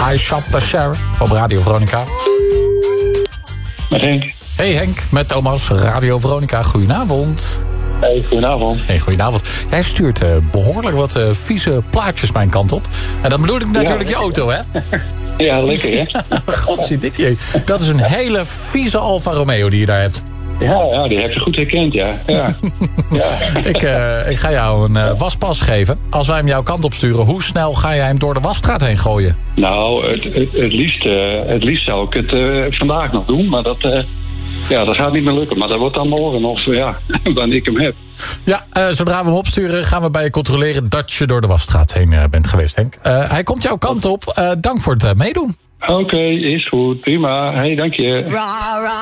I Shot the Sheriff van Radio Veronica. Met Henk. Hey Henk, met Thomas, Radio Veronica. Goedenavond. Hey, goedenavond. Hey, goedenavond. Jij stuurt behoorlijk wat vieze plaatjes mijn kant op. En dat bedoel ik natuurlijk je auto, hè? Ja, lekker, hè? Godzijdank. Dat is een hele vieze Alfa Romeo die je daar hebt. Ja, die heb je goed herkend, ja. Ik ga jou een waspas geven. Als wij hem jouw kant op sturen, hoe snel ga jij hem door de wasstraat heen gooien? Nou, het liefst zou ik het vandaag nog doen, maar dat gaat niet meer lukken. Maar dat wordt dan morgen of wanneer ik hem heb. Ja, zodra we hem opsturen gaan we bij je controleren dat je door de wasstraat heen bent geweest, Henk. Hij komt jouw kant op. Dank voor het meedoen. Oké, is goed. Prima. Hey, dank je.